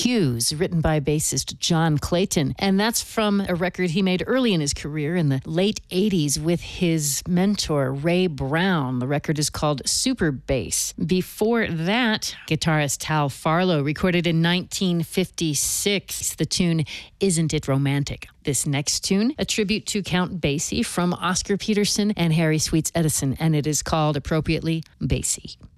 Hughes, written by bassist John Clayton. And that's from a record he made early in his career in the late 80s with his mentor, Ray Brown. The record is called Super Bass. Before that, guitarist Tal Farlow recorded in 1956 the tune Isn't It Romantic? This next tune, a tribute to Count Basie from Oscar Peterson and Harry Sweets Edison, and it is called, appropriately, Basie.